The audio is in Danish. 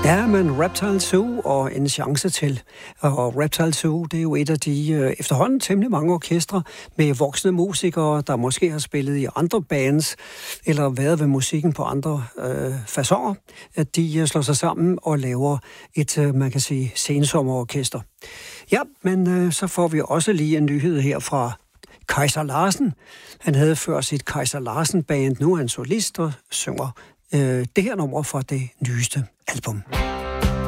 Ja, men Reptile Zoo og en chance til. Og Reptile Zoo, det er jo et af de efterhånden temmelig mange orkestre med voksne musikere, der måske har spillet i andre bands, eller været ved musikken på andre faconer, at de slår sig sammen og laver et, man kan sige, sensommerorkester. Ja, men så får vi også lige en nyhed her fra Kaiser Larsen. Han havde før sit Kaiser Larsen-band, nu er han solist og synger det her nummer fra det nyeste album.